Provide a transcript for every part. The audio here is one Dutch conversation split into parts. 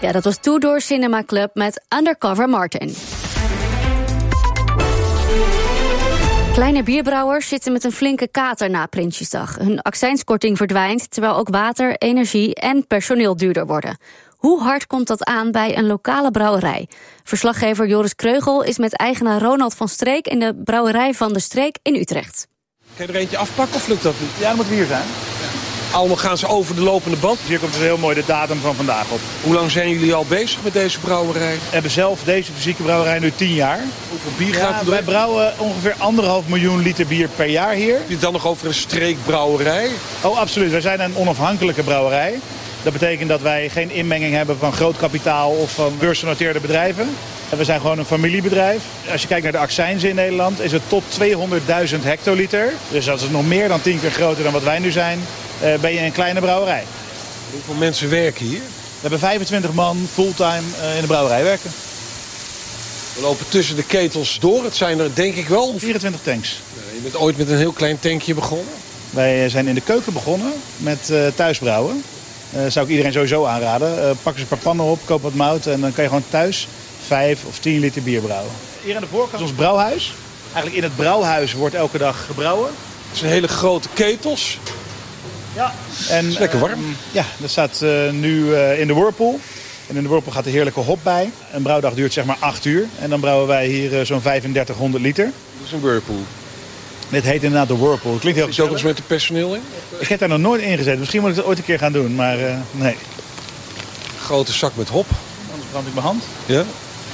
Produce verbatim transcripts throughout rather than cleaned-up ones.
Ja, dat was Two Door Cinema Club met Undercover Martin. Kleine bierbrouwers zitten met een flinke kater na Prinsjesdag. Hun accijnskorting verdwijnt, terwijl ook water, energie en personeel duurder worden. Hoe hard komt dat aan bij een lokale brouwerij? Verslaggever Joris Kreugel is met eigenaar Ronald van Streek in de brouwerij Van de Streek in Utrecht. Kan je er eentje afpakken of lukt dat niet? Ja, dan moeten we hier zijn. Allemaal gaan ze over de lopende band. Hier komt dus heel mooi de datum van vandaag op. Hoe lang zijn jullie al bezig met deze brouwerij? We hebben zelf deze fysieke brouwerij nu tien jaar. Hoeveel bier Ja, gaat er door? wij brouwen ongeveer anderhalf miljoen liter bier per jaar hier. Heb je het dan nog over een streekbrouwerij? Oh, absoluut. Wij zijn een onafhankelijke brouwerij. Dat betekent dat wij geen inmenging hebben van groot kapitaal of van beursgenoteerde bedrijven. We zijn gewoon een familiebedrijf. Als je kijkt naar de accijnzen in Nederland is het tot tweehonderdduizend hectoliter. Dus dat is nog meer dan tien keer groter dan wat wij nu zijn. Uh, ben je een kleine brouwerij. Hoeveel mensen werken hier? We hebben vijfentwintig man fulltime uh, in de brouwerij werken. We lopen tussen de ketels door. Het zijn er denk ik wel... vierentwintig tanks. Je bent ooit met een heel klein tankje begonnen. Wij zijn in de keuken begonnen met uh, thuisbrouwen. Uh, zou ik iedereen sowieso aanraden. Uh, pak eens een paar pannen op, koop wat mout en dan kan je gewoon thuis vijf of tien liter bier brouwen. Hier aan de voorkant is ons brouwhuis. Eigenlijk in het brouwhuis wordt elke dag gebrouwen. Het zijn hele grote ketels. Ja. En, is lekker warm. Uh, ja, dat staat uh, nu uh, in de Whirlpool. En in de Whirlpool gaat de heerlijke hop bij. Een brouwdag duurt zeg maar acht uur. En dan brouwen wij hier uh, zo'n vijfendertighonderd liter. Dat is een Whirlpool. Dit heet inderdaad de Whirlpool. Het klinkt heel is ook eens met de personeel in? Ik heb daar nog nooit in gezeten. Misschien moet ik het ooit een keer gaan doen, maar uh, nee. Grote zak met hop. Anders brand ik mijn hand. Ja.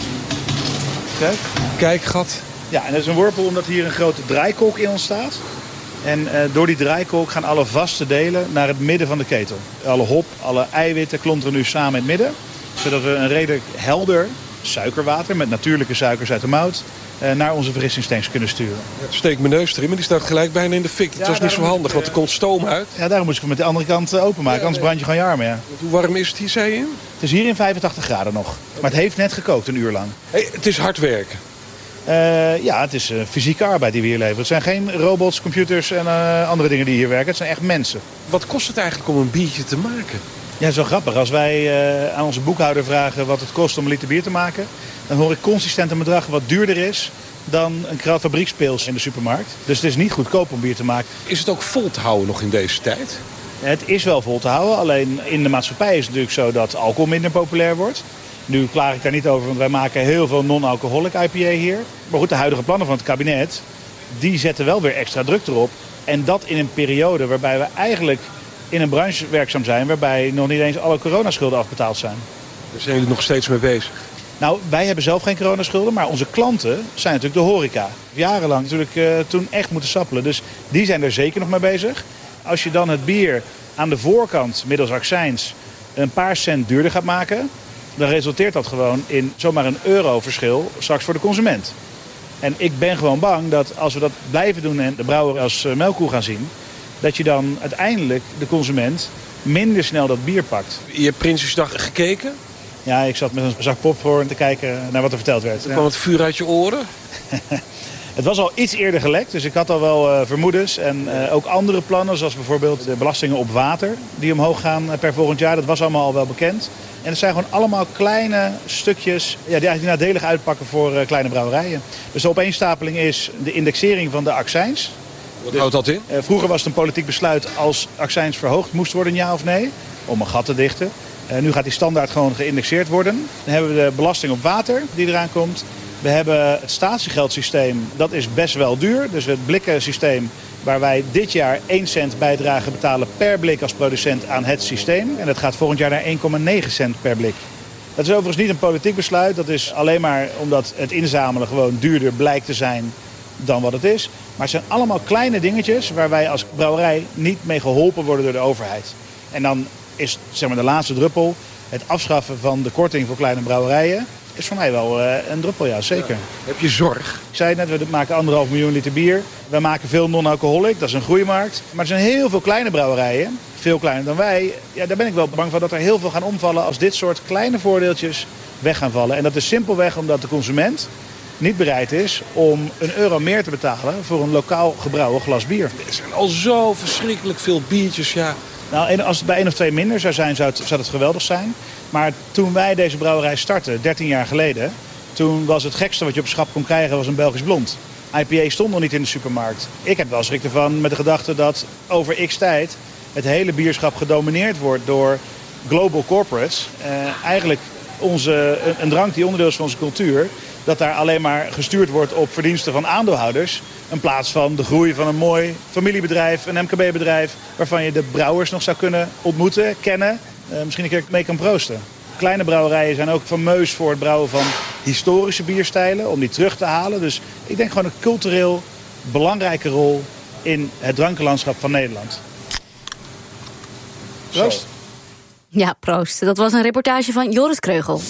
Kijk. Kijkgat. Ja, en dat is een Whirlpool omdat hier een grote draaikolk in ons staat. En uh, door die draaikolk gaan alle vaste delen naar het midden van de ketel. Alle hop, alle eiwitten klonteren nu samen in het midden. Zodat we een redelijk helder suikerwater met natuurlijke suikers uit de mout uh, naar onze verfrissingstanks kunnen sturen. Ja, steek mijn neus erin, maar die staat gelijk bijna in de fik. Het ja, was niet zo handig, ik, want er komt stoom uit. Ja, daarom moest ik hem met de andere kant uh, openmaken, ja, anders brand je gewoon je armen. Ja. Hoe warm is het hier, zei je? Het is hier in vijfentachtig graden nog. Maar het heeft net gekookt, een uur lang. Hey, het is hard werken. Uh, ja, het is uh, fysieke arbeid die we hier leveren. Het zijn geen robots, computers en uh, andere dingen die hier werken. Het zijn echt mensen. Wat kost het eigenlijk om een biertje te maken? Ja, zo grappig. Als wij uh, aan onze boekhouder vragen wat het kost om een liter bier te maken, dan hoor ik consistent een bedrag wat duurder is dan een krat fabriekspils in de supermarkt. Dus het is niet goedkoop om bier te maken. Is het ook vol te houden nog in deze tijd? Het is wel vol te houden. Alleen in de maatschappij is het natuurlijk zo dat alcohol minder populair wordt. Nu klaag ik daar niet over, want wij maken heel veel non-alcoholic I P A hier. Maar goed, de huidige plannen van het kabinet, die zetten wel weer extra druk erop. En dat in een periode waarbij we eigenlijk in een branche werkzaam zijn, waarbij nog niet eens alle coronaschulden afbetaald zijn. Daar zijn jullie nog steeds mee bezig? Nou, wij hebben zelf geen coronaschulden, maar onze klanten zijn natuurlijk de horeca. Jarenlang natuurlijk uh, toen echt moeten sappelen. Dus die zijn er zeker nog mee bezig. Als je dan het bier aan de voorkant middels accijns een paar cent duurder gaat maken, dan resulteert dat gewoon in zomaar een euro verschil straks voor de consument. En ik ben gewoon bang dat als we dat blijven doen en de brouwer als uh, melkkoe gaan zien, dat je dan uiteindelijk de consument minder snel dat bier pakt. Je hebt Prinsjesdag gekeken? Ja, ik zat met een zak popcorn te kijken naar wat er verteld werd. Er kwam het vuur uit je oren? Het was al iets eerder gelekt, dus ik had al wel uh, vermoedens. En uh, ook andere plannen, zoals bijvoorbeeld de belastingen op water die omhoog gaan uh, per volgend jaar. Dat was allemaal al wel bekend. En het zijn gewoon allemaal kleine stukjes ja, die eigenlijk nadelig uitpakken voor uh, kleine brouwerijen. Dus de opeenstapeling is de indexering van de accijns. Wat dus, houdt dat in? Uh, vroeger was het een politiek besluit als accijns verhoogd moest worden, ja of nee. Om een gat te dichten. Uh, nu gaat die standaard gewoon geïndexeerd worden. Dan hebben we de belasting op water die eraan komt. We hebben het statiegeldsysteem, dat is best wel duur. Dus het blikkensysteem waar wij dit jaar één cent bijdrage betalen per blik als producent aan het systeem. En dat gaat volgend jaar naar één komma negen cent per blik. Dat is overigens niet een politiek besluit. Dat is alleen maar omdat het inzamelen gewoon duurder blijkt te zijn dan wat het is. Maar het zijn allemaal kleine dingetjes waar wij als brouwerij niet mee geholpen worden door de overheid. En dan is zeg maar de laatste druppel het afschaffen van de korting voor kleine brouwerijen. Is voor mij wel uh, een druppel, ja, zeker. Ja. Heb je zorg? Ik zei net, we maken anderhalf miljoen liter bier. We maken veel non-alcoholic, dat is een groeimarkt. Maar er zijn heel veel kleine brouwerijen, veel kleiner dan wij. Ja, daar ben ik wel bang van dat er heel veel gaan omvallen als dit soort kleine voordeeltjes weg gaan vallen. En dat is simpelweg omdat de consument niet bereid is om een euro meer te betalen voor een lokaal gebrouwen glas bier. Er zijn al zo verschrikkelijk veel biertjes, ja. Nou, als het bij één of twee minder zou zijn, zou het, zou het geweldig zijn. Maar toen wij deze brouwerij startten, dertien jaar geleden... toen was het gekste wat je op schap kon krijgen was een Belgisch blond. I P A stond nog niet in de supermarkt. Ik heb wel schrik ervan met de gedachte dat over x tijd... het hele bierschap gedomineerd wordt door global corporates. Uh, eigenlijk onze, een, een drank die onderdeel is van onze cultuur... dat daar alleen maar gestuurd wordt op verdiensten van aandeelhouders... in plaats van de groei van een mooi familiebedrijf, een M K B-bedrijf... waarvan je de brouwers nog zou kunnen ontmoeten, kennen... Uh, misschien een keer mee kan proosten. Kleine brouwerijen zijn ook fameus voor het brouwen van historische bierstijlen... om die terug te halen. Dus ik denk gewoon een cultureel belangrijke rol in het drankenlandschap van Nederland. Proost. Ja, proost. Dat was een reportage van Joris Kreugel.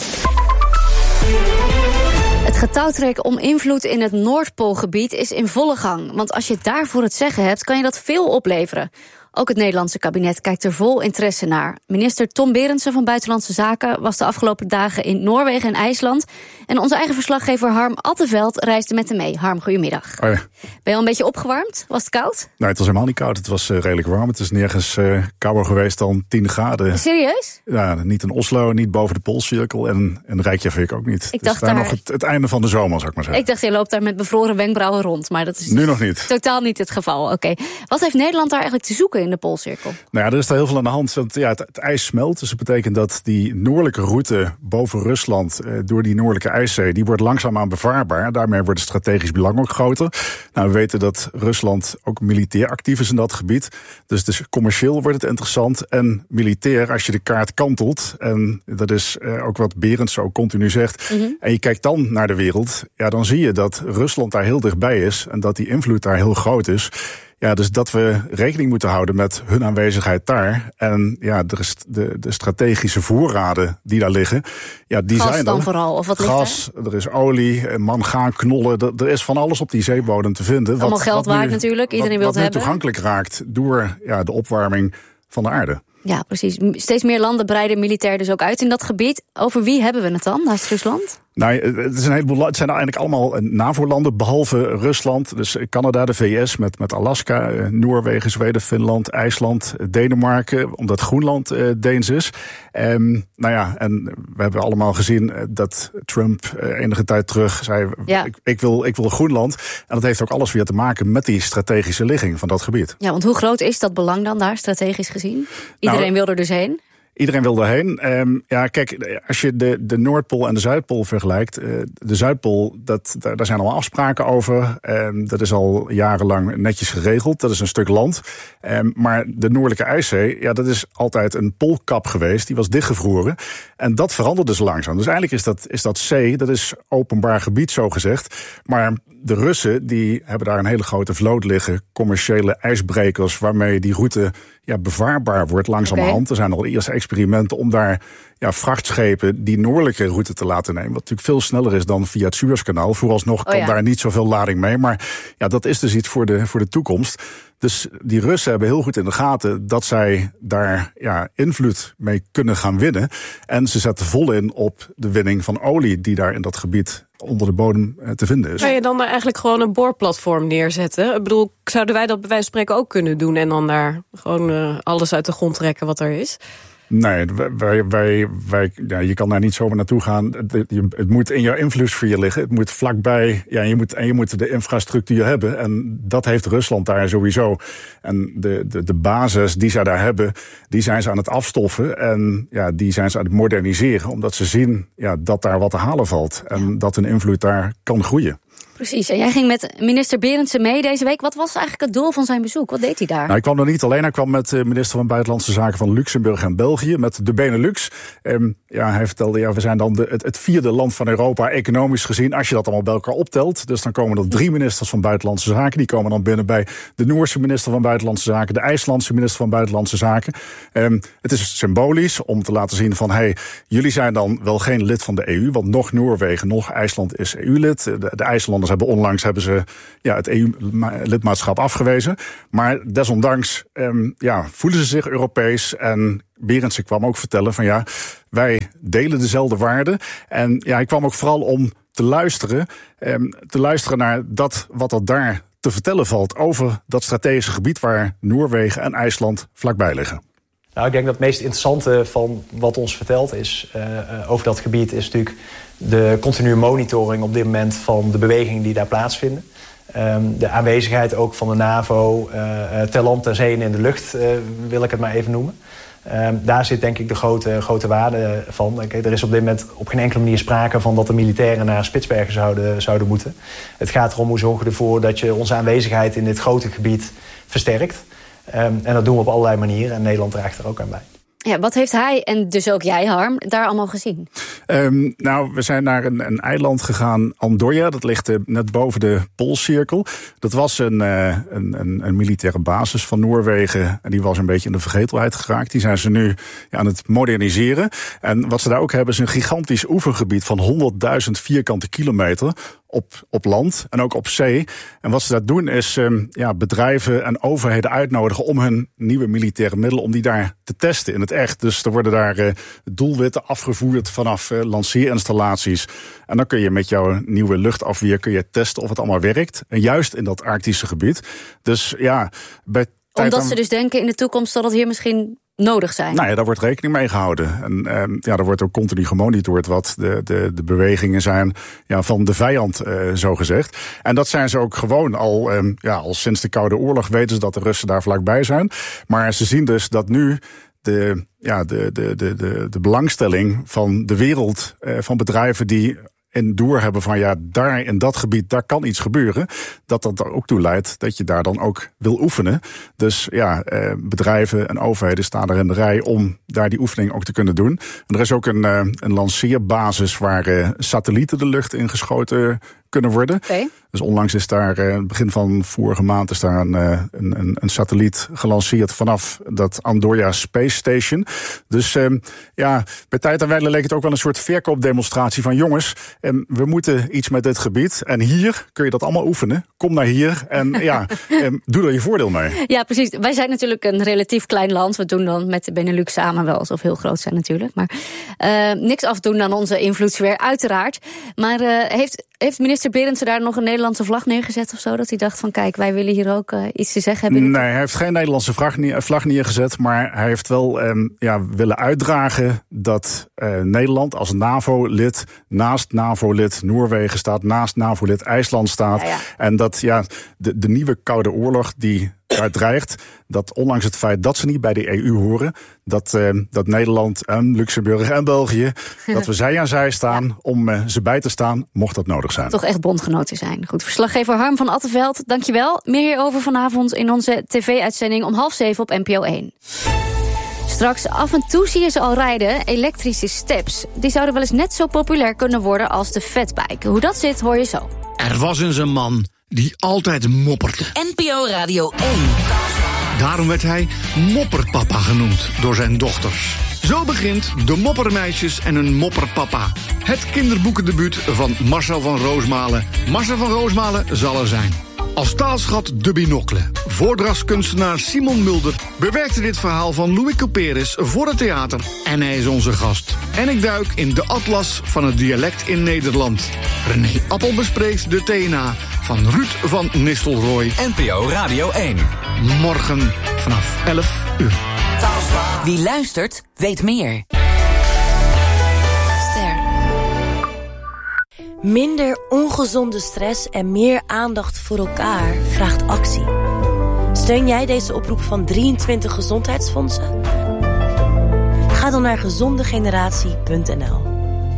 Het getouwtrek om invloed in het Noordpoolgebied is in volle gang. Want als je het daarvoor het zeggen hebt, kan je dat veel opleveren. Ook het Nederlandse kabinet kijkt er vol interesse naar. Minister Tom Berendsen van Buitenlandse Zaken was de afgelopen dagen in Noorwegen en IJsland. En onze eigen verslaggever Harm Atteveld reisde met hem mee. Harm, goedemiddag. Oh ja. Ben je al een beetje opgewarmd? Was het koud? Nee, het was helemaal niet koud. Het was uh, redelijk warm. Het is nergens uh, kouder geweest dan tien graden. Serieus? Ja, niet in Oslo, niet boven de Poolcirkel en in Reykjavik ook niet. Ik dacht dus daar daar... nog het, het einde van de zomer, zou ik maar zeggen. Ik dacht, je loopt daar met bevroren wenkbrauwen rond. Maar dat is nu nog niet. Totaal niet het geval. Oké. Okay. Wat heeft Nederland daar eigenlijk te zoeken in de Poolcirkel? Nou ja, er is daar heel veel aan de hand. Want ja, het, het ijs smelt. Dus dat betekent dat die noordelijke route boven Rusland... Uh, door die noordelijke ijszee, die wordt langzaamaan bevaarbaar. Daarmee wordt het strategisch belang ook groter. Nou, we weten dat Rusland ook militair actief is in dat gebied. Dus, dus commercieel wordt het interessant. En militair, als je de kaart kantelt... en dat is uh, ook wat Berends ook continu zegt... Mm-hmm. en je kijkt dan naar de wereld... ja, dan zie je dat Rusland daar heel dichtbij is... en dat die invloed daar heel groot is... Ja, dus dat we rekening moeten houden met hun aanwezigheid daar. En ja, de, de, de strategische voorraden die daar liggen, ja, die gas zijn er. dan vooral, of wat gas, ligt er? Er is olie, mangaan, knollen. Er, er is van alles op die zeebodem te vinden. Allemaal wat, geld wat waard nu, natuurlijk, iedereen wil het het hebben. Wat nu toegankelijk raakt door ja, de opwarming van de aarde. Ja, precies. Steeds meer landen breiden militair dus ook uit in dat gebied. Over wie hebben we het dan naast Rusland? Nou, het, is een heleboel, het zijn eigenlijk allemaal NAVO-landen, behalve Rusland. Dus Canada, de V S met, met Alaska, Noorwegen, Zweden, Finland, IJsland, Denemarken, omdat Groenland uh, Deens is. Um, nou ja, en we hebben allemaal gezien dat Trump uh, enige tijd terug zei, ja. ik, ik, wil, ik wil Groenland. En dat heeft ook alles weer te maken met die strategische ligging van dat gebied. Ja, want hoe groot is dat belang dan daar, strategisch gezien? Iedereen nou, wil er dus heen. Iedereen wil daarheen. Um, ja, kijk, als je de, de Noordpool en de Zuidpool vergelijkt... Uh, de Zuidpool, dat, daar, daar zijn al afspraken over. Um, dat is al jarenlang netjes geregeld. Dat is een stuk land. Um, maar de Noordelijke IJszee, ja, dat is altijd een poolkap geweest. Die was dichtgevroren. En dat veranderde dus langzaam. Dus eigenlijk is dat, is dat zee, dat is openbaar gebied, zo gezegd. Maar de Russen, die hebben daar een hele grote vloot liggen. Commerciële ijsbrekers, waarmee die route ja, bevaarbaar wordt langzamerhand. Okay. Er zijn al eerste experimenten om daar ja, vrachtschepen die noordelijke route te laten nemen. Wat natuurlijk veel sneller is dan via het Suezkanaal. Vooralsnog kan oh ja. daar niet zoveel lading mee. Maar ja, dat is dus iets voor de, voor de toekomst. Dus die Russen hebben heel goed in de gaten dat zij daar ja, invloed mee kunnen gaan winnen. En ze zetten vol in op de winning van olie die daar in dat gebied onder de bodem te vinden is. Kan je dan daar eigenlijk gewoon een boorplatform neerzetten? Ik bedoel, zouden wij dat bij wijze van spreken ook kunnen doen en dan daar gewoon uh, alles uit de grond trekken wat er is? Nee, wij, wij, wij, ja, je kan daar niet zomaar naartoe gaan. Het, het moet in jouw invloedssfeer liggen. Het moet vlakbij. Ja, je moet, en je moet de infrastructuur hebben. En dat heeft Rusland daar sowieso. En de, de, de basis die zij daar hebben, die zijn ze aan het afstoffen. En ja, die zijn ze aan het moderniseren. Omdat ze zien ja, dat daar wat te halen valt. En dat hun invloed daar kan groeien. Precies, en jij ging met minister Berendsen mee deze week. Wat was eigenlijk het doel van zijn bezoek? Wat deed hij daar? Nou, ik kwam er niet alleen. Hij kwam met de minister van Buitenlandse Zaken van Luxemburg en België. Met de Benelux. Um, ja, hij vertelde, ja, we zijn dan de, het, het vierde land van Europa economisch gezien. Als je dat allemaal bij elkaar optelt. Dus dan komen er drie ministers van Buitenlandse Zaken. Die komen dan binnen bij de Noorse minister van Buitenlandse Zaken. De IJslandse minister van Buitenlandse Zaken. Um, het is symbolisch om te laten zien van, hey, jullie zijn dan wel geen lid van de E U. Want nog Noorwegen, nog IJsland is E U-lid. De, de IJslanders hebben onlangs hebben ze ja, het E U-lidmaatschap afgewezen. Maar desondanks um, ja, voelen ze zich Europees. En Berendsen kwam ook vertellen van ja, wij delen dezelfde waarden. En ja, hij kwam ook vooral om te luisteren. Um, te luisteren naar dat wat er daar te vertellen valt over dat strategische gebied waar Noorwegen en IJsland vlakbij liggen. Nou, ik denk dat het meest interessante van wat ons verteld is uh, uh, over dat gebied is natuurlijk de continue monitoring op dit moment van de bewegingen die daar plaatsvinden. Um, de aanwezigheid ook van de NAVO, uh, uh, ter land, ter zee en in de lucht, uh, wil ik het maar even noemen. Um, daar zit denk ik de grote, grote waarde van. Kijk, er is op dit moment op geen enkele manier sprake van dat de militairen naar Spitsbergen zouden, zouden moeten. Het gaat erom hoe zorgen we ervoor dat je onze aanwezigheid in dit grote gebied versterkt. Um, en dat doen we op allerlei manieren en Nederland draagt er ook aan bij. Ja, wat heeft hij, en dus ook jij, Harm, daar allemaal gezien? Um, nou, we zijn naar een, een eiland gegaan, Andorra. Dat ligt uh, net boven de Poolcirkel. Dat was een, uh, een, een, een militaire basis van Noorwegen. En die was een beetje in de vergetelheid geraakt. Die zijn ze nu ja, aan het moderniseren. En wat ze daar ook hebben is een gigantisch oefengebied van honderdduizend vierkante kilometer. Op, op land en ook op zee. En wat ze daar doen is um, ja, bedrijven en overheden uitnodigen om hun nieuwe militaire middelen, om die daar te testen in het echt. Dus er worden daar uh, doelwitten afgevoerd vanaf uh, lanceerinstallaties. En dan kun je met jouw nieuwe luchtafweer kun je testen of het allemaal werkt. En juist in dat Arctische gebied. Dus ja, bij Omdat ze dus denken in de toekomst zal het hier misschien nodig zijn. Nou ja, daar wordt rekening mee gehouden. En uh, ja, er wordt ook continu gemonitord wat de, de, de bewegingen zijn ja, van de vijand, uh, zo gezegd. En dat zijn ze ook gewoon al, um, ja, al sinds de Koude Oorlog weten ze dat de Russen daar vlakbij zijn. Maar ze zien dus dat nu de, ja, de, de, de, de, de belangstelling van de wereld, uh, van bedrijven die en door hebben van ja, daar in dat gebied, daar kan iets gebeuren. Dat dat er ook toe leidt dat je daar dan ook wil oefenen. Dus ja, eh, bedrijven en overheden staan er in de rij om daar die oefening ook te kunnen doen. En er is ook een, uh, een lanceerbasis waar uh, satellieten de lucht in geschoten kunnen worden. Okay. Dus onlangs is daar, uh, begin van vorige maand, is daar een, uh, een, een, een satelliet gelanceerd vanaf dat Andorra Space Station. Dus uh, ja, bij tijd en wijle leek het ook wel een soort verkoopdemonstratie van jongens, en we moeten iets met dit gebied. En hier kun je dat allemaal oefenen. Kom naar hier en ja, en doe er je voordeel mee. Ja, precies. Wij zijn natuurlijk een relatief klein land. We doen dan met de Benelux samen wel alsof we heel groot zijn natuurlijk. Maar uh, niks afdoen aan onze invloedssfeer, uiteraard. Maar uh, heeft, heeft minister Berendsen daar nog een Nederlandse vlag neergezet of zo? Dat hij dacht van kijk, wij willen hier ook uh, iets te zeggen hebben? Nee, hij heeft geen Nederlandse vlag, vlag neergezet. Maar hij heeft wel um, ja, willen uitdragen dat uh, Nederland als NAVO-lid naast NAVO-lid Noorwegen staat, naast NAVO-lid IJsland staat. Ja, ja. En dat ja, de, de nieuwe Koude Oorlog die daar dreigt, dat ondanks het feit dat ze niet bij de E U horen, dat, uh, dat Nederland en Luxemburg en België, dat we zij aan zij staan ja. om uh, ze bij te staan, mocht dat nodig zijn. Toch echt bondgenoten zijn. Goed, verslaggever Harm van Attenveld, dankjewel. Meer hierover vanavond in onze tv-uitzending om half zeven op N P O één. Straks af en toe zie je ze al rijden, elektrische steps. Die zouden wel eens net zo populair kunnen worden als de fatbike. Hoe dat zit, hoor je zo. Er was eens een man die altijd mopperde. N P O Radio één. Daarom werd hij Mopperpapa genoemd door zijn dochters. Zo begint De Moppermeisjes en hun Mopperpapa. Het kinderboekendebuut van Marcel van Roosmalen. Marcel van Roosmalen zal er zijn. Als taalschat De Binocle. Voordrachtskunstenaar Simon Mulder bewerkte dit verhaal van Louis Couperus voor het theater. En hij is onze gast. En ik duik in de atlas van het dialect in Nederland. René Appel bespreekt de T N A van Ruud van Nistelrooy. N P O Radio één. Morgen vanaf elf uur. Wie luistert, weet meer. Minder ongezonde stress en meer aandacht voor elkaar vraagt actie. Steun jij deze oproep van drieëntwintig gezondheidsfondsen? Ga dan naar gezondegeneratie punt n l.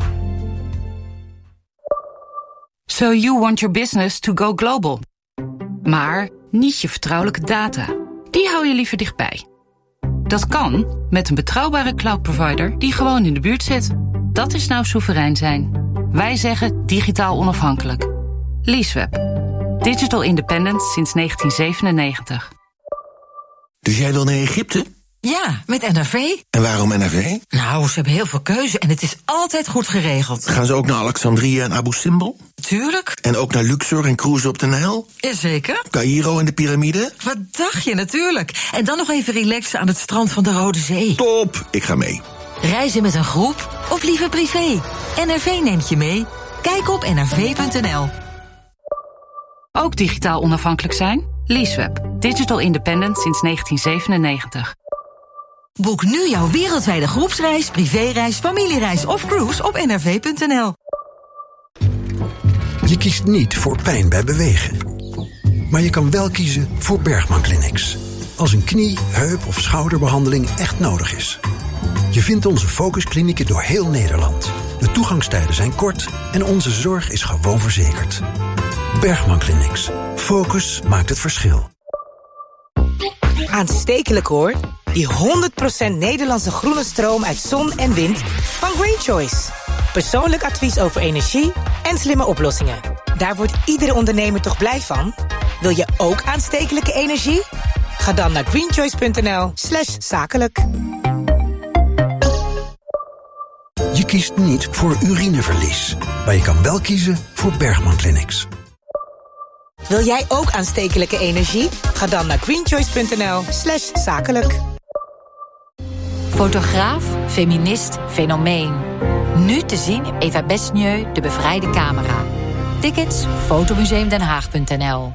So you want your business to go global. Maar niet je vertrouwelijke data. Die hou je liever dichtbij. Dat kan met een betrouwbare cloudprovider die gewoon in de buurt zit. Dat is nou soeverein zijn. Wij zeggen digitaal onafhankelijk. Leaseweb. Digital independent sinds negentien zevenennegentig. Dus jij wil naar Egypte? Ja, met N R V. En waarom N R V? Nou, ze hebben heel veel keuze en het is altijd goed geregeld. Gaan ze ook naar Alexandria en Abu Simbel? Tuurlijk. En ook naar Luxor en cruisen op de Nijl? Jazeker. Caïro en de piramide? Wat dacht je, natuurlijk. En dan nog even relaxen aan het strand van de Rode Zee. Top, ik ga mee. Reizen met een groep of liever privé? N R V neemt je mee. Kijk op n r v punt n l. Ook digitaal onafhankelijk zijn? Leaseweb. Digital independent sinds negentien zevenennegentig. Boek nu jouw wereldwijde groepsreis, privéreis, familiereis of cruise op n r v punt n l. Je kiest niet voor pijn bij bewegen. Maar je kan wel kiezen voor Bergman Clinics. Als een knie, heup of schouderbehandeling echt nodig is. Je vindt onze focusklinieken door heel Nederland. De toegangstijden zijn kort en onze zorg is gewoon verzekerd. Bergman Clinics. Focus maakt het verschil. Aanstekelijk hoor. Die honderd procent Nederlandse groene stroom uit zon en wind van Green Choice. Persoonlijk advies over energie en slimme oplossingen. Daar wordt iedere ondernemer toch blij van? Wil je ook aanstekelijke energie? Ga dan naar greenchoice.nl slash zakelijk. Je kiest niet voor urineverlies. Maar je kan wel kiezen voor Bergman Clinics. Wil jij ook aanstekelijke energie? Ga dan naar greenchoice.nl slash zakelijk. Fotograaf, feminist, fenomeen. Nu te zien in Eva Besnieu, De Bevrijde Camera. Tickets, fotomuseum den haag punt n l.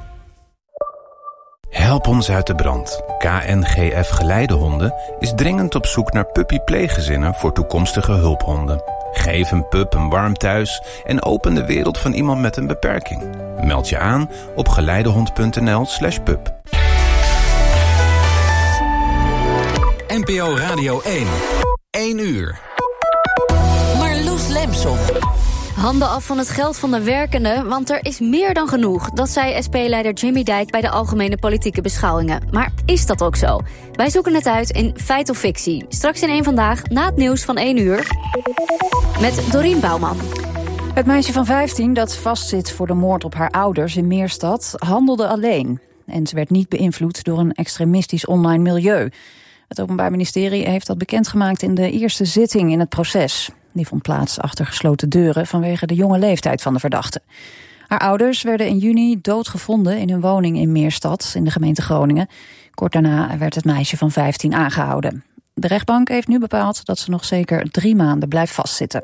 Help ons uit de brand. K N G F Geleidehonden is dringend op zoek naar puppypleeggezinnen voor toekomstige hulphonden. Geef een pup een warm thuis en open de wereld van iemand met een beperking. Meld je aan op geleidehond.nl slash pup. N P O Radio één. één uur. Marloes Lemson. Handen af van het geld van de werkenden, want er is meer dan genoeg. Dat zei S P-leider Jimmy Dijk bij de Algemene Politieke Beschouwingen. Maar is dat ook zo? Wij zoeken het uit in Feit of Fictie. Straks in één Vandaag, na het nieuws van één uur. Met Dorien Bouwman. Het meisje van vijftien dat vastzit voor de moord op haar ouders in Meerstad handelde alleen. En ze werd niet beïnvloed door een extremistisch online milieu. Het Openbaar Ministerie heeft dat bekendgemaakt in de eerste zitting in het proces. Die vond plaats achter gesloten deuren vanwege de jonge leeftijd van de verdachte. Haar ouders werden in juni doodgevonden in hun woning in Meerstad in de gemeente Groningen. Kort daarna werd het meisje van vijftien aangehouden. De rechtbank heeft nu bepaald dat ze nog zeker drie maanden blijft vastzitten.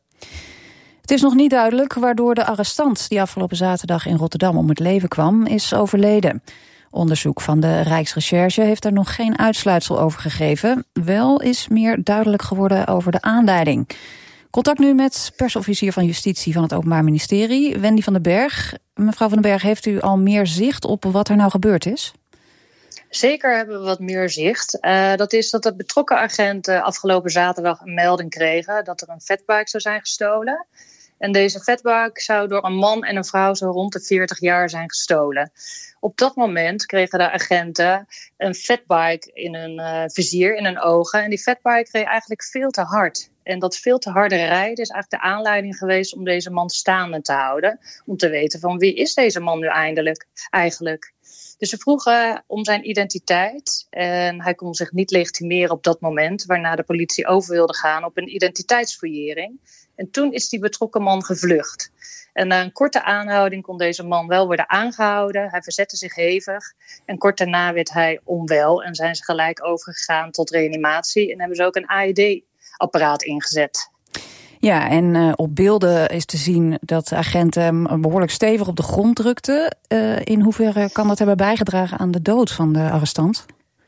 Het is nog niet duidelijk waardoor de arrestant die afgelopen zaterdag in Rotterdam om het leven kwam, is overleden. Onderzoek van de Rijksrecherche heeft er nog geen uitsluitsel over gegeven. Wel is meer duidelijk geworden over de aanleiding. Contact nu met persofficier van Justitie van het Openbaar Ministerie, Wendy van den Berg. Mevrouw van den Berg, heeft u al meer zicht op wat er nou gebeurd is? Zeker hebben we wat meer zicht. Uh, dat is dat de betrokken agenten afgelopen zaterdag een melding kregen dat er een fatbike zou zijn gestolen. En deze fatbike zou door een man en een vrouw zo rond de veertig jaar zijn gestolen. Op dat moment kregen de agenten een fatbike in hun uh, vizier, in hun ogen. En die fatbike reed eigenlijk veel te hard. En dat veel te harde rijden is eigenlijk de aanleiding geweest om deze man staande te houden. Om te weten van wie is deze man nu eindelijk, eigenlijk. Dus ze vroegen om zijn identiteit en hij kon zich niet legitimeren op dat moment, waarna de politie over wilde gaan op een identiteitsfouillering. En toen is die betrokken man gevlucht. En na een korte aanhouding kon deze man wel worden aangehouden. Hij verzette zich hevig en kort daarna werd hij onwel en zijn ze gelijk overgegaan tot reanimatie en hebben ze ook een A E D-apparaat ingezet. Ja, en uh, op beelden is te zien dat de agenten hem behoorlijk stevig op de grond drukten. Uh, in hoeverre kan dat hebben bijgedragen aan de dood van de arrestant?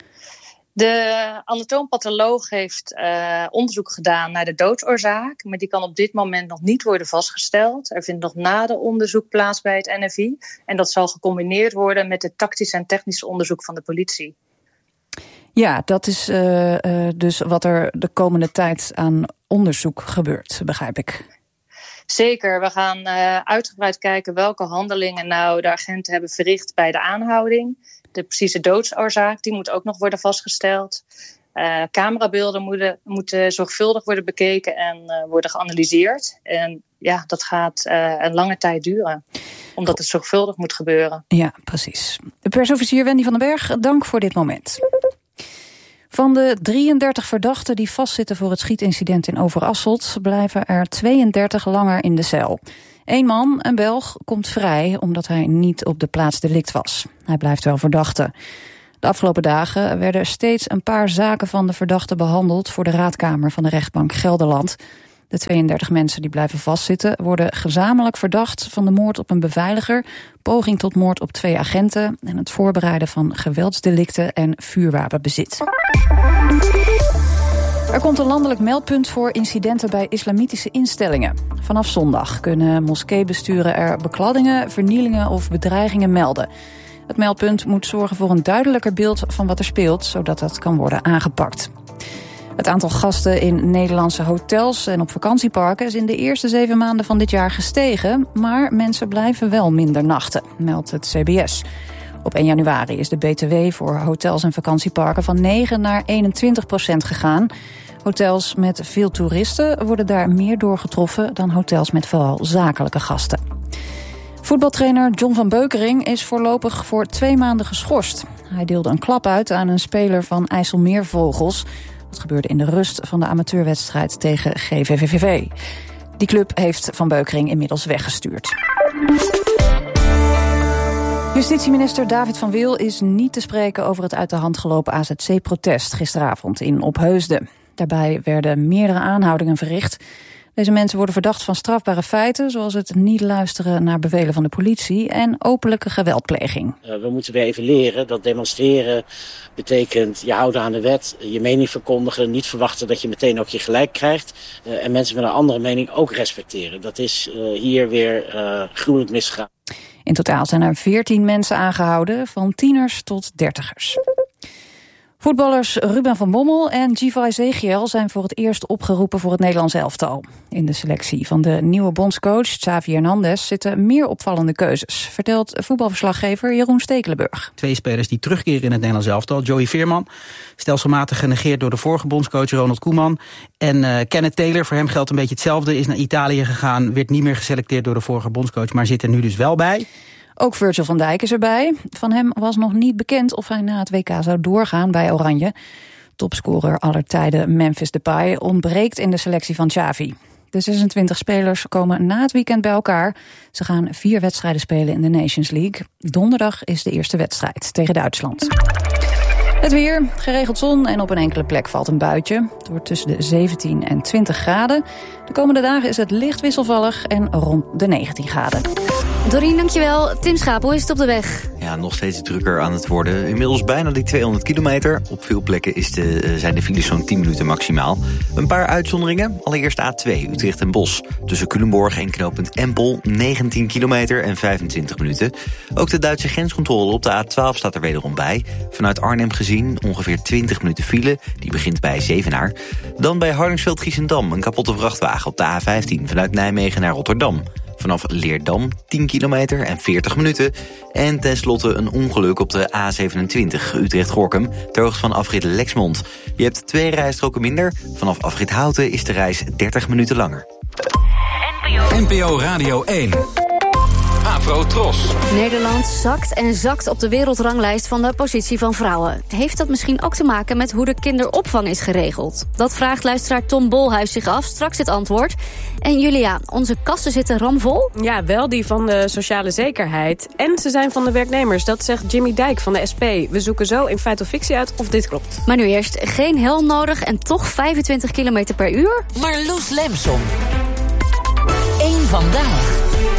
De anatoompatholoog heeft uh, onderzoek gedaan naar de doodsoorzaak, maar die kan op dit moment nog niet worden vastgesteld. Er vindt nog nader onderzoek plaats bij het N F I en dat zal gecombineerd worden met het tactisch en technisch onderzoek van de politie. Ja, dat is uh, uh, dus wat er de komende tijd aan onderzoek gebeurt, begrijp ik. Zeker, we gaan uh, uitgebreid kijken welke handelingen nou de agenten hebben verricht bij de aanhouding. De precieze doodsoorzaak, die moet ook nog worden vastgesteld. Uh, camerabeelden moeten, moeten zorgvuldig worden bekeken en uh, worden geanalyseerd. En ja, dat gaat uh, een lange tijd duren, omdat het zorgvuldig moet gebeuren. Ja, precies. De persofficier Wendy van den Berg, dank voor dit moment. Van de drieëndertig verdachten die vastzitten voor het schietincident in Overasselt blijven er tweeëndertig langer in de cel. Eén man, een Belg, komt vrij omdat hij niet op de plaats delict was. Hij blijft wel verdachte. De afgelopen dagen werden steeds een paar zaken van de verdachte behandeld voor de raadkamer van de rechtbank Gelderland. De tweeëndertig mensen die blijven vastzitten worden gezamenlijk verdacht van de moord op een beveiliger, poging tot moord op twee agenten en het voorbereiden van geweldsdelicten en vuurwapenbezit. Er komt een landelijk meldpunt voor incidenten bij islamitische instellingen. Vanaf zondag kunnen moskeebesturen er bekladdingen, vernielingen of bedreigingen melden. Het meldpunt moet zorgen voor een duidelijker beeld van wat er speelt, zodat dat kan worden aangepakt. Het aantal gasten in Nederlandse hotels en op vakantieparken is in de eerste zeven maanden van dit jaar gestegen, maar mensen blijven wel minder nachten, meldt het C B S. Op één januari is de B T W voor hotels en vakantieparken van negen naar eenentwintig procent gegaan. Hotels met veel toeristen worden daar meer door getroffen dan hotels met vooral zakelijke gasten. Voetbaltrainer John van Beukering is voorlopig voor twee maanden geschorst. Hij deelde een klap uit aan een speler van IJsselmeervogels. Dat gebeurde in de rust van de amateurwedstrijd tegen G V V V V. Die club heeft Van Beukering inmiddels weggestuurd. Justitieminister David van Wil is niet te spreken over het uit de hand gelopen A Z C-protest gisteravond in Opheusden. Daarbij werden meerdere aanhoudingen verricht. Deze mensen worden verdacht van strafbare feiten, zoals het niet luisteren naar bevelen van de politie en openlijke geweldpleging. Uh, we moeten weer even leren dat demonstreren betekent je houden aan de wet, je mening verkondigen, niet verwachten dat je meteen ook je gelijk krijgt uh, en mensen met een andere mening ook respecteren. Dat is uh, hier weer uh, gruwelijk misgegaan. In totaal zijn er veertien mensen aangehouden, van tieners tot dertigers. Voetballers Ruben van Bommel en Giva Ezechiel zijn voor het eerst opgeroepen voor het Nederlands elftal. In de selectie van de nieuwe bondscoach Xavi Hernandez zitten meer opvallende keuzes, vertelt voetbalverslaggever Jeroen Stekelenburg. Twee spelers die terugkeren in het Nederlands elftal. Joey Veerman, stelselmatig genegeerd door de vorige bondscoach Ronald Koeman. En uh, Kenneth Taylor, voor hem geldt een beetje hetzelfde, is naar Italië gegaan, werd niet meer geselecteerd door de vorige bondscoach, maar zit er nu dus wel bij. Ook Virgil van Dijk is erbij. Van hem was nog niet bekend of hij na het W K zou doorgaan bij Oranje. Topscorer aller tijden Memphis Depay ontbreekt in de selectie van Xavi. De zesentwintig spelers komen na het weekend bij elkaar. Ze gaan vier wedstrijden spelen in de Nations League. Donderdag is de eerste wedstrijd tegen Duitsland. Het weer, geregeld zon en op een enkele plek valt een buitje. Het wordt tussen de zeventien en twintig graden. De komende dagen is het licht wisselvallig en rond de negentien graden. Dorien, dankjewel. Tim Schaap, hoe is het op de weg? Ja, nog steeds drukker aan het worden. Inmiddels bijna die tweehonderd kilometer. Op veel plekken is de, zijn de files zo'n tien minuten maximaal. Een paar uitzonderingen. Allereerst A twee, Utrecht en Bosch. Tussen Culemborg en knooppunt Empel, negentien kilometer en vijfentwintig minuten. Ook de Duitse grenscontrole op de A twaalf staat er wederom bij. Vanuit Arnhem gezien ongeveer twintig minuten file. Die begint bij Zevenaar. Dan bij Hardingsveld-Giessendam een kapotte vrachtwagen op de A vijftien. Vanuit Nijmegen naar Rotterdam. Vanaf Leerdam tien kilometer en veertig minuten. En tenslotte een ongeluk op de A zevenentwintig Utrecht-Gorkum, ter hoogte van afrit Lexmond. Je hebt twee rijstroken minder. Vanaf afrit Houten is de reis dertig minuten langer. N P O Radio één. Afro Tros. Nederland zakt en zakt op de wereldranglijst van de positie van vrouwen. Heeft dat misschien ook te maken met hoe de kinderopvang is geregeld? Dat vraagt luisteraar Tom Bolhuis zich af, straks het antwoord. En Julia, onze kassen zitten ramvol? Ja, wel die van de sociale zekerheid. En ze zijn van de werknemers, dat zegt Jimmy Dijk van de S P. We zoeken zo in feit of fictie uit of dit klopt. Maar nu eerst, geen helm nodig en toch vijfentwintig kilometer per uur? Marloes Lemson. Eén vandaag.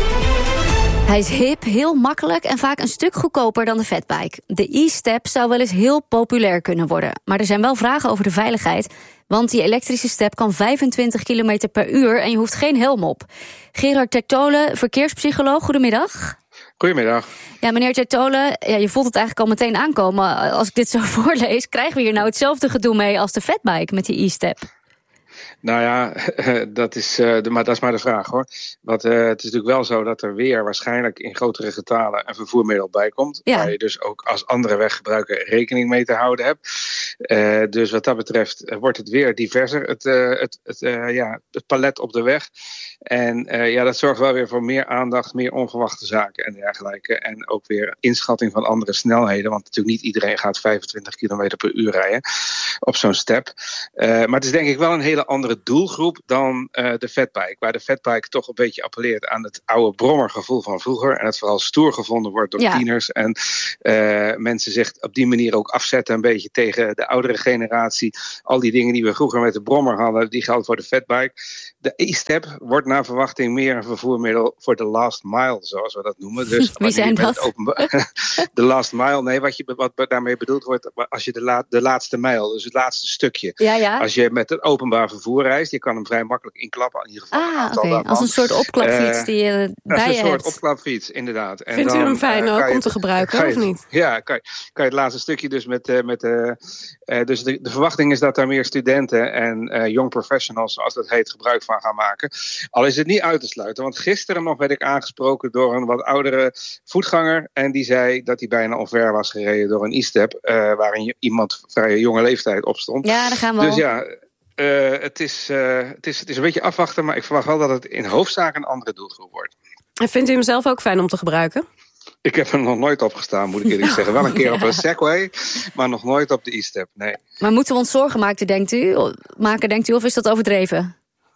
Hij is hip, heel makkelijk en vaak een stuk goedkoper dan de fatbike. De e-step zou wel eens heel populair kunnen worden. Maar er zijn wel vragen over de veiligheid. Want die elektrische step kan vijfentwintig kilometer per uur en je hoeft geen helm op. Gerard Tertolen, verkeerspsycholoog, goedemiddag. Goedemiddag. Ja, meneer Tertolen, ja, je voelt het eigenlijk al meteen aankomen. Als ik dit zo voorlees, krijgen we hier nou hetzelfde gedoe mee als de fatbike met die e-step? Nou ja, dat is, uh, de, maar dat is maar de vraag hoor. Want uh, het is natuurlijk wel zo dat er weer waarschijnlijk in grotere getalen een vervoermiddel bij komt. Ja. Waar je dus ook als andere weggebruiker rekening mee te houden hebt. Uh, dus wat dat betreft wordt het weer diverser, het, uh, het, het, uh, ja, het palet op de weg. En uh, ja, dat zorgt wel weer voor meer aandacht, meer onverwachte zaken en dergelijke. En ook weer inschatting van andere snelheden. Want natuurlijk niet iedereen gaat vijfentwintig kilometer per uur rijden op zo'n step. Uh, maar het is denk ik wel een hele andere andere doelgroep dan uh, de fatbike. Waar de fatbike toch een beetje appelleert aan het oude brommergevoel van vroeger. En het vooral stoer gevonden wordt door ja. tieners. En uh, mensen zich op die manier ook afzetten een beetje tegen de oudere generatie. Al die dingen die we vroeger met de brommer hadden, die geldt voor de fatbike. De e-step wordt naar verwachting meer een vervoermiddel voor de last mile, zoals we dat noemen. Dus wie zijn dat? Openba- de last mile, nee, wat, je, wat daarmee bedoeld wordt, als je de, la- de laatste mijl, dus het laatste stukje. Ja, ja. Als je met het openbaar vervoer reist, je kan hem vrij makkelijk inklappen. In ieder geval ah, oké, okay. Als een soort opklapfiets uh, die je bij je hebt. Als een soort opklapfiets, inderdaad. En Vindt dan, u hem fijn uh, ook om te gebruiken, of niet? Ja, kan je, kan je het laatste stukje dus met... Uh, met uh, uh, dus de, de verwachting is dat daar meer studenten en uh, young professionals, zoals dat heet, gebruik van gaan maken. Al is het niet uit te sluiten, want gisteren nog werd ik aangesproken door een wat oudere voetganger en die zei dat hij bijna omver was gereden door een e-step, uh, waar een, iemand vrij jonge leeftijd op stond. Ja, daar gaan we Dus al. ja, uh, het, is, uh, het, is, het is een beetje afwachten, maar ik verwacht wel dat het in hoofdzaak een andere doelgroep wordt. En vindt u hem zelf ook fijn om te gebruiken? Ik heb er nog nooit op gestaan, moet ik eerlijk zeggen. Wel een keer ja. op een Segway, maar nog nooit op de e-step, nee. Maar moeten we ons zorgen maken, denkt u? maken, denkt u, of is dat overdreven?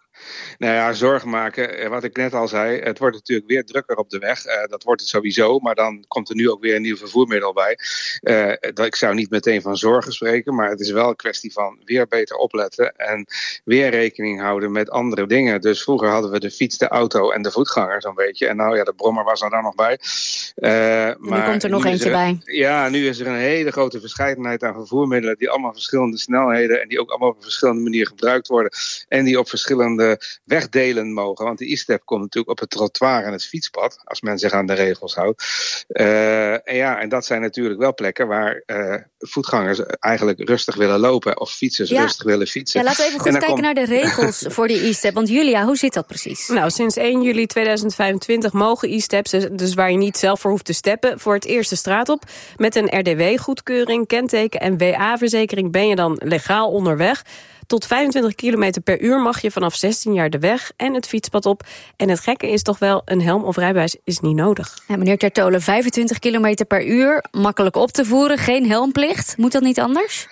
Nou ja, zorgen maken. Wat ik net al zei, het wordt natuurlijk weer drukker op de weg. Uh, dat wordt het sowieso, maar dan komt er nu ook weer een nieuw vervoermiddel bij. Uh, dat, ik zou niet meteen van zorgen spreken, maar het is wel een kwestie van weer beter opletten en weer rekening houden met andere dingen. Dus vroeger hadden we de fiets, de auto en de voetganger zo'n beetje. En nou ja, de brommer was er dan nog bij. Uh, maar nu komt er nog eentje er, bij. Ja, nu is er een hele grote verscheidenheid aan vervoermiddelen die allemaal verschillende snelheden en die ook allemaal op een verschillende manier gebruikt worden. En die op verschillende wegdelen mogen. Want de e-step komt natuurlijk op het trottoir en het fietspad, als men zich aan de regels houdt. Uh, en ja, en dat zijn natuurlijk wel plekken waar uh, voetgangers eigenlijk rustig willen lopen of fietsers ja. rustig willen fietsen. Ja, laten we even goed kijken komt... naar de regels voor die e-step. Want Julia, hoe zit dat precies? Nou, sinds één juli tweeduizend vijfentwintig mogen e-steps, dus waar je niet zelf voor hoeft te steppen, voor het eerst de straat op. Met een R D W-goedkeuring, kenteken en W A-verzekering ben je dan legaal onderweg. Tot vijfentwintig kilometer per uur mag je vanaf zestien jaar de weg en het fietspad op. En het gekke is toch wel, een helm of rijbewijs is niet nodig. Ja, meneer Tertolen, vijfentwintig kilometer per uur, makkelijk op te voeren, geen helmplicht. Moet dat niet anders?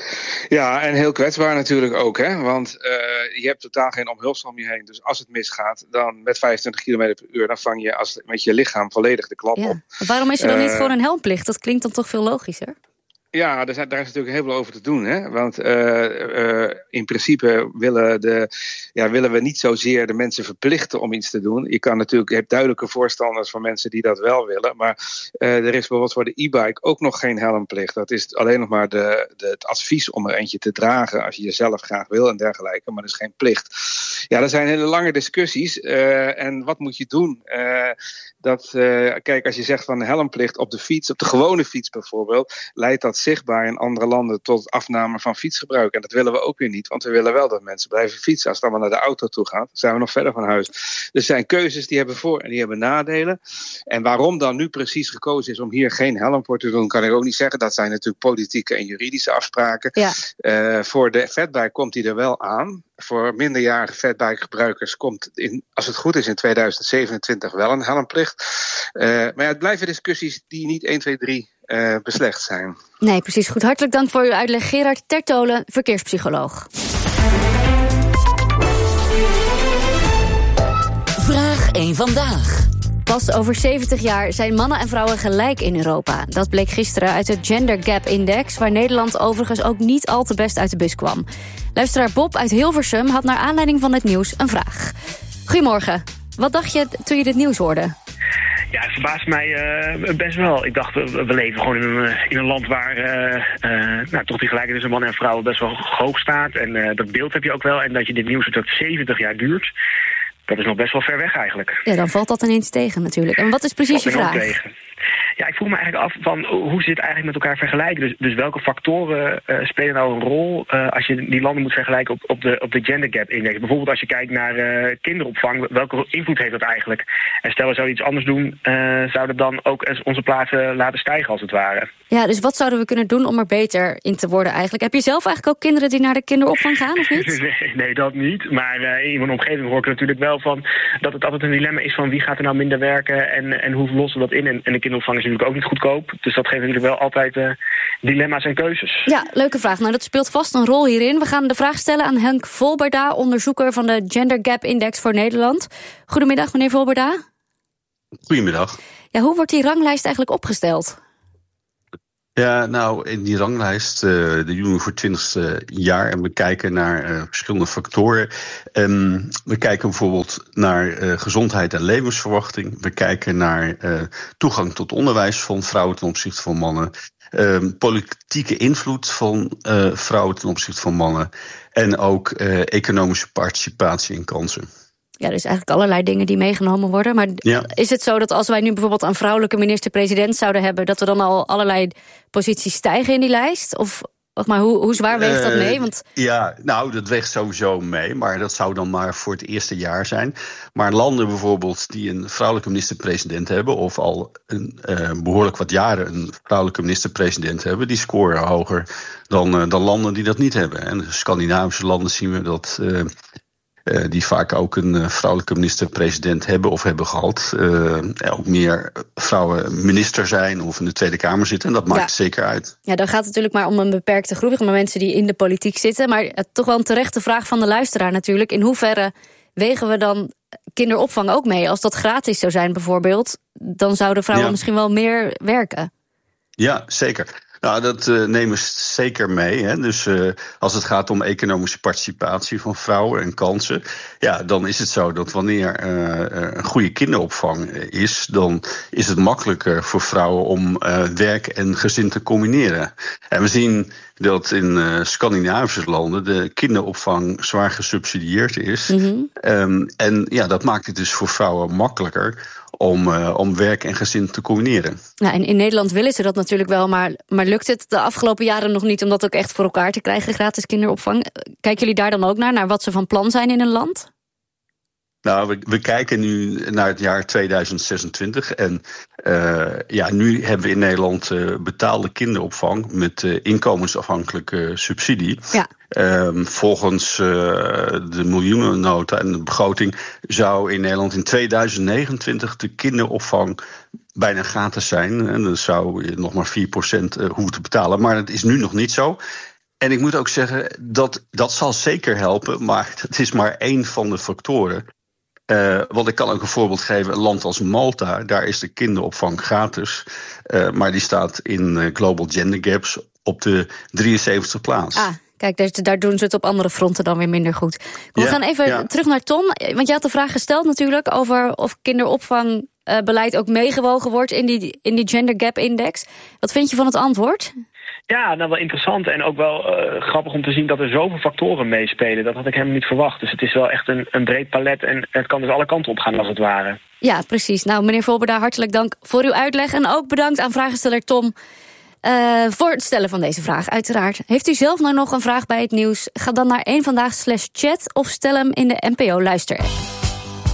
Ja, en heel kwetsbaar natuurlijk ook, hè? Want uh, je hebt totaal geen omhulsel om je heen. Dus als het misgaat, dan met vijfentwintig kilometer per uur, dan vang je als, met je lichaam volledig de klap ja. op. Waarom is er dan uh, niet gewoon een helmplicht? Dat klinkt dan toch veel logischer? Ja, daar is, daar is natuurlijk heel veel over te doen. Hè? Want uh, uh, in principe willen, de, ja, willen we niet zozeer de mensen verplichten om iets te doen. Je kan natuurlijk, je hebt duidelijke voorstanders van mensen die dat wel willen. Maar uh, er is bijvoorbeeld voor de e-bike ook nog geen helmplicht. Dat is alleen nog maar de, de, het advies om er eentje te dragen als je jezelf graag wil en dergelijke. Maar dat is geen plicht. Ja, er zijn hele lange discussies. Uh, en wat moet je doen? Uh, dat, uh, kijk, als je zegt van een helmplicht op de fiets, op de gewone fiets bijvoorbeeld, leidt dat zichtbaar in andere landen tot afname van fietsgebruik. En dat willen we ook weer niet, want we willen wel dat mensen blijven fietsen. Als het allemaal naar de auto toe gaat, zijn we nog verder van huis. Dus er zijn keuzes die hebben voor- en die hebben nadelen. En waarom dan nu precies gekozen is om hier geen helm voor te doen, kan ik ook niet zeggen. Dat zijn natuurlijk politieke en juridische afspraken. Ja. Uh, voor de fatbike komt die er wel aan. Voor minderjarige fatbike-gebruikers komt, in, als het goed is, in tweeduizend zevenentwintig wel een helmplicht. Uh, maar ja, het blijven discussies die niet één, twee, drie uh, beslecht zijn. Nee, precies. Goed. Hartelijk dank voor uw uitleg. Gerard Tertolen, verkeerspsycholoog. Vraag één vandaag. Pas over zeventig jaar zijn mannen en vrouwen gelijk in Europa. Dat bleek gisteren uit de Gender Gap Index, waar Nederland overigens ook niet al te best uit de bus kwam. Luisteraar Bob uit Hilversum had naar aanleiding van het nieuws een vraag. Goedemorgen. Wat dacht je toen je dit nieuws hoorde? Ja, het verbaast mij uh, best wel. Ik dacht, uh, we leven gewoon in een, in een land waar uh, uh, nou, toch die gelijkheid tussen man en vrouw best wel hoog staat. En uh, dat beeld heb je ook wel. En dat je dit nieuws dat zeventig jaar duurt, dat is nog best wel ver weg eigenlijk. Ja, dan valt dat ineens tegen natuurlijk. En wat is precies je vraag? Tegen. Ja, ik vroeg me eigenlijk af van hoe ze dit eigenlijk met elkaar vergelijken. Dus, dus welke factoren uh, spelen nou een rol uh, als je die landen moet vergelijken op, op, de, op de Gender Gap Index? Bijvoorbeeld als je kijkt naar uh, kinderopvang, welke invloed heeft dat eigenlijk? En stel we zouden iets anders doen, uh, zouden dan ook onze plaatsen laten stijgen als het ware. Ja, dus wat zouden we kunnen doen om er beter in te worden eigenlijk? Heb je zelf eigenlijk ook kinderen die naar de kinderopvang gaan of niet? nee, nee, dat niet. Maar uh, in mijn omgeving hoor ik natuurlijk wel van dat het altijd een dilemma is van wie gaat er nou minder werken en, en hoe lossen we dat in? En, en de kinderopvang is natuurlijk ook niet goedkoop. Dus dat geeft natuurlijk wel altijd uh, dilemma's en keuzes. Ja, leuke vraag. Nou, dat speelt vast een rol hierin. We gaan de vraag stellen aan Henk Volberda, onderzoeker van de Gender Gap Index voor Nederland. Goedemiddag, meneer Volberda. Goedemiddag. Ja, hoe wordt die ranglijst eigenlijk opgesteld? Ja, nou, in die ranglijst, uh, de doen we voor het twintigste jaar en we kijken naar uh, verschillende factoren. Um, we kijken bijvoorbeeld naar uh, gezondheid en levensverwachting. We kijken naar uh, toegang tot onderwijs van vrouwen ten opzichte van mannen. Um, politieke invloed van uh, vrouwen ten opzichte van mannen. En ook uh, economische participatie en kansen. Ja, dus eigenlijk allerlei dingen die meegenomen worden. Maar ja. Is het zo dat als wij nu bijvoorbeeld een vrouwelijke minister-president zouden hebben, dat we dan al allerlei posities stijgen in die lijst? Of, of maar hoe, hoe zwaar weegt dat mee? Want... Uh, ja, nou, dat weegt sowieso mee. Maar dat zou dan maar voor het eerste jaar zijn. Maar landen bijvoorbeeld die een vrouwelijke minister-president hebben, of al een, uh, behoorlijk wat jaren een vrouwelijke minister-president hebben, die scoren hoger dan, uh, dan landen die dat niet hebben. En de Scandinavische landen zien we dat Uh, Uh, die vaak ook een uh, vrouwelijke minister-president hebben of hebben gehad. Uh, ook meer vrouwen minister zijn of in de Tweede Kamer zitten. En dat maakt ja. zeker uit. Ja, dan gaat het natuurlijk maar om een beperkte groep, om mensen die in de politiek zitten. Maar uh, toch wel een terechte vraag van de luisteraar natuurlijk. In hoeverre wegen we dan kinderopvang ook mee? Als dat gratis zou zijn bijvoorbeeld, dan zouden vrouwen ja. misschien wel meer werken. Ja, zeker. Nou, dat uh, nemen we zeker mee. Hè. Dus uh, als het gaat om economische participatie van vrouwen en kansen, ja, dan is het zo dat wanneer uh, een goede kinderopvang is, dan is het makkelijker voor vrouwen om uh, werk en gezin te combineren. En we zien dat in uh, Scandinavische landen de kinderopvang zwaar gesubsidieerd is. Mm-hmm. Um, en ja, dat maakt het dus voor vrouwen makkelijker om, uh, om werk en gezin te combineren. Ja, en in Nederland willen ze dat natuurlijk wel, maar, maar lukt het de afgelopen jaren nog niet om dat ook echt voor elkaar te krijgen, gratis kinderopvang? Kijken jullie daar dan ook naar, naar wat ze van plan zijn in een land? Nou, we, we kijken nu naar het jaar tweeduizend zesentwintig. En uh, ja, nu hebben we in Nederland uh, betaalde kinderopvang met uh, inkomensafhankelijke subsidie. Ja. Um, volgens uh, de miljoenennota en de begroting zou in Nederland in tweeduizend negenentwintig de kinderopvang bijna gratis zijn. En dan zou je nog maar vier procent uh, hoeven te betalen. Maar dat is nu nog niet zo. En ik moet ook zeggen, dat, dat zal zeker helpen, maar dat is maar één van de factoren. Uh, want ik kan ook een voorbeeld geven, een land als Malta, daar is de kinderopvang gratis. Uh, maar die staat in uh, Global Gender Gaps op de drieënzeventigste plaats. Ah, kijk, daar, daar doen ze het op andere fronten dan weer minder goed. We ja, gaan even ja. terug naar Tom, want je had de vraag gesteld natuurlijk over of kinderopvangbeleid ook meegewogen wordt in die, in die Gender Gap Index. Wat vind je van het antwoord? Ja, nou wel interessant en ook wel uh, grappig om te zien dat er zoveel factoren meespelen. Dat had ik helemaal niet verwacht. Dus het is wel echt een, een breed palet en het kan dus alle kanten op gaan als het ware. Ja, precies. Nou, meneer Volberda, hartelijk dank voor uw uitleg. En ook bedankt aan vragensteller Tom uh, voor het stellen van deze vraag, uiteraard. Heeft u zelf nou nog een vraag bij het nieuws? Ga dan naar één vandaag slash chat of stel hem in de N P O Luister-app.